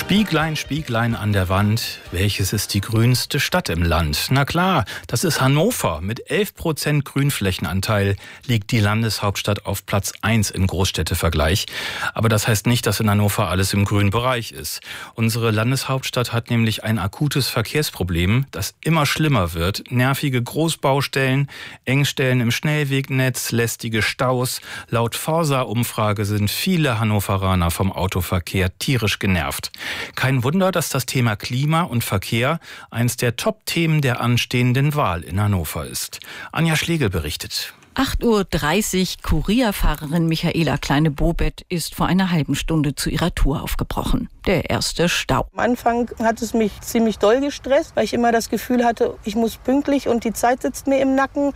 Spieglein, Spieglein an der Wand, welches ist die grünste Stadt im Land? Na klar, das ist Hannover. Mit 11% Grünflächenanteil liegt die Landeshauptstadt auf Platz 1 im Großstädtevergleich. Aber das heißt nicht, dass in Hannover alles im grünen Bereich ist. Unsere Landeshauptstadt hat nämlich ein akutes Verkehrsproblem, das immer schlimmer wird. Nervige Großbaustellen, Engstellen im Schnellwegnetz, lästige Staus. Laut Forsa-Umfrage sind viele Hannoveraner vom Autoverkehr tierisch genervt. Kein Wunder, dass das Thema Klima und Verkehr eins der Top-Themen der anstehenden Wahl in Hannover ist. Anja Schlegel berichtet. 8:30 Uhr, Kurierfahrerin Michaela Kleine-Bobet ist vor einer halben Stunde zu ihrer Tour aufgebrochen. Der erste Stau. Am Anfang hat es mich ziemlich doll gestresst, weil ich immer das Gefühl hatte, ich muss pünktlich und die Zeit sitzt mir im Nacken.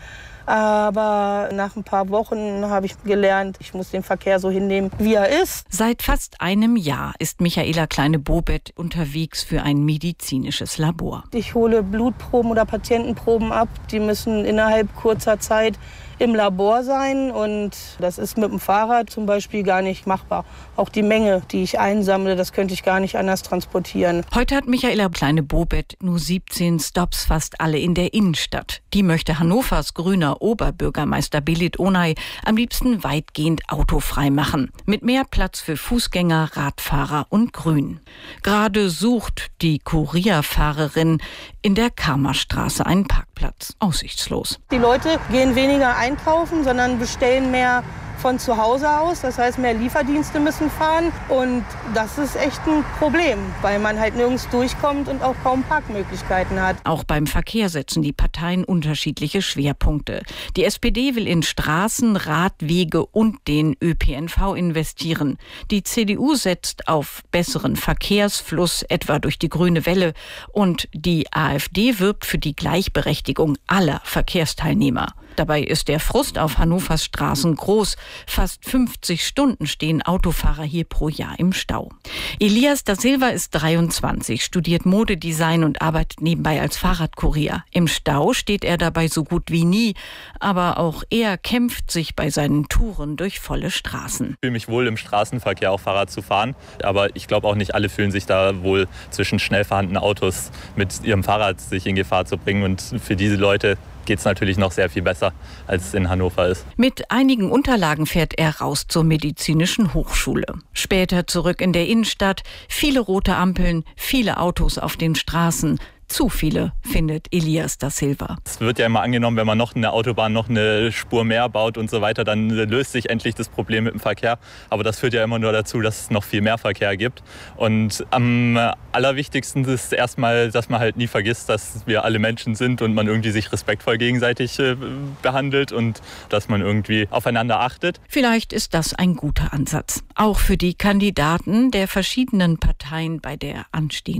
Aber nach ein paar Wochen habe ich gelernt, ich muss den Verkehr so hinnehmen, wie er ist. Seit fast einem Jahr ist Michaela Kleine-Bobet unterwegs für ein medizinisches Labor. Ich hole Blutproben oder Patientenproben ab. Die müssen innerhalb kurzer Zeit im Labor sein und das ist mit dem Fahrrad zum Beispiel gar nicht machbar. Auch die Menge, die ich einsammle, das könnte ich gar nicht anders transportieren. Heute hat Michaela Kleine-Bobet nur 17 Stops, fast alle in der Innenstadt. Die möchte Hannovers grüner Oberbürgermeister Belit Onay am liebsten weitgehend autofrei machen. Mit mehr Platz für Fußgänger, Radfahrer und Grün. Gerade sucht die Kurierfahrerin in der Karmerstraße einen Parkplatz. Aussichtslos. Die Leute gehen weniger einkaufen, sondern bestellen mehr von zu Hause aus. Das heißt, mehr Lieferdienste müssen fahren. Und das ist echt ein Problem, weil man halt nirgends durchkommt und auch kaum Parkmöglichkeiten hat. Auch beim Verkehr setzen die Parteien unterschiedliche Schwerpunkte. Die SPD will in Straßen, Radwege und den ÖPNV investieren. Die CDU setzt auf besseren Verkehrsfluss, etwa durch die Grüne Welle. Und die AfD wirbt für die Gleichberechtigung aller Verkehrsteilnehmer. Dabei ist der Frust auf Hannovers Straßen groß. Fast 50 Stunden stehen Autofahrer hier pro Jahr im Stau. Elias da Silva ist 23, studiert Modedesign und arbeitet nebenbei als Fahrradkurier. Im Stau steht er dabei so gut wie nie. Aber auch er kämpft sich bei seinen Touren durch volle Straßen. Ich fühle mich wohl im Straßenverkehr auch Fahrrad zu fahren. Aber ich glaube auch nicht alle fühlen sich da wohl, zwischen schnell fahrenden Autos mit ihrem Fahrrad sich in Gefahr zu bringen. Und für diese Leute geht es natürlich noch sehr viel besser, als es in Hannover ist. Mit einigen Unterlagen fährt er raus zur medizinischen Hochschule. Später zurück in der Innenstadt. Viele rote Ampeln, viele Autos auf den Straßen. Zu viele, findet Elias da Silva. Es wird ja immer angenommen, wenn man noch eine Autobahn, noch eine Spur mehr baut und so weiter, dann löst sich endlich das Problem mit dem Verkehr. Aber das führt ja immer nur dazu, dass es noch viel mehr Verkehr gibt. Und am allerwichtigsten ist erstmal, dass man halt nie vergisst, dass wir alle Menschen sind und man irgendwie sich respektvoll gegenseitig behandelt und dass man irgendwie aufeinander achtet. Vielleicht ist das ein guter Ansatz. Auch für die Kandidaten der verschiedenen Parteien bei der anstehenden